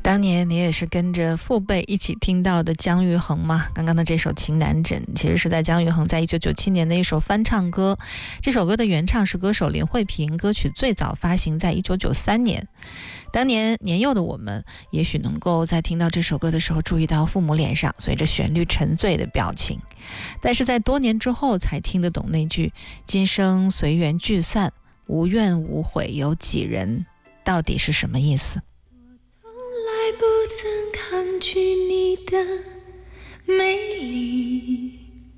当年你也是跟着父辈一起听到的姜育恒吗？刚刚的这首《情难枕》其实是在姜育恒在1997年的一首翻唱歌，这首歌的原唱是歌手林慧萍，歌曲最早发行在1993年。当年年幼的我们也许能够在听到这首歌的时候注意到父母脸上随着旋律沉醉的表情，但是在多年之后才听得懂那句今生随缘聚散，无怨无悔有几人到底是什么意思。 不曾抗拒你的美丽，